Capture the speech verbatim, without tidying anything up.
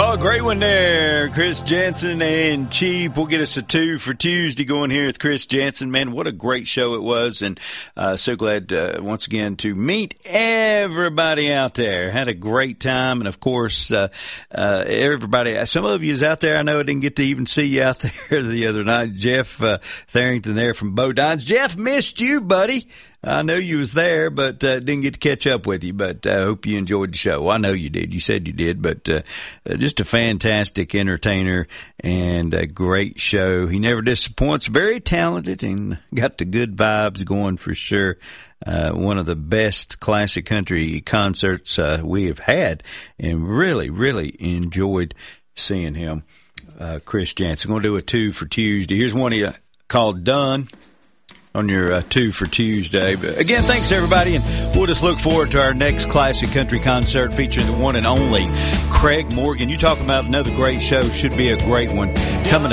Oh, great one there, Chris Jansen and Cheap. We'll get us a two for Tuesday going here with Chris Jansen. Man, what a great show it was, and uh, so glad uh, once again to meet everybody out there. Had a great time, and of course, uh, uh, everybody. Some of you is out there. I know I didn't get to even see you out there the other night. Jeff uh, Tharrington there from Bodines. Jeff, missed you, buddy. I know you was there, but uh, didn't get to catch up with you. But I uh, hope you enjoyed the show. Well, I know you did. You said you did. But uh, just a fantastic entertainer and a great show. He never disappoints. Very talented and got the good vibes going for sure. Uh, one of the best classic country concerts uh, we have had, and really, really enjoyed seeing him. Uh, Chris Jansen. Going to do a two for Tuesday. Here's one of you called Done on your uh, two for Tuesday. But again, thanks, everybody, and we'll just look forward to our next classic country concert featuring the one and only Craig Morgan. You talking about another great show, should be a great one coming up.